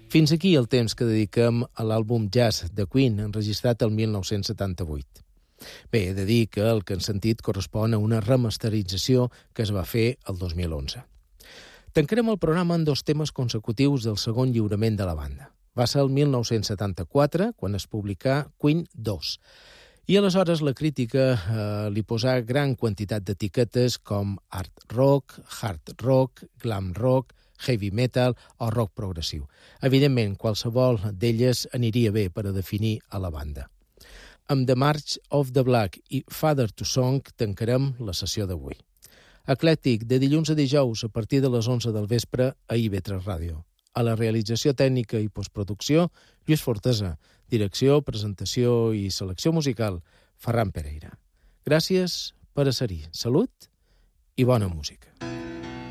Fins aquí el temps que dediquem a l'àlbum Jazz de Queen, enregistrat el 1978. Bé, he de dir que el que hem sentit correspon a una remasterització que es va fer el 2011. Tancarem el programa en 2 temes consecutius del segon lliurament de la banda. Va ser el 1974, quan es publicà Queen 2. I aleshores la crítica li posà gran quantitat d'etiquetes com art rock, hard rock, glam rock, heavy metal o rock progressiu. Evidentment, qualsevol d'elles aniria bé per a definir a la banda. Amb The March of the Black i Father to Song tancarem la sessió d'avui. Eclèctic, de dilluns a dijous a partir de les 11 del vespre a IB3 Ràdio. A la realització tècnica i postproducció, Lluís Fortesa. Direcció, presentació i selecció musical, Ferran Pereira. Gràcies per a ser-hi. Salut i bona música.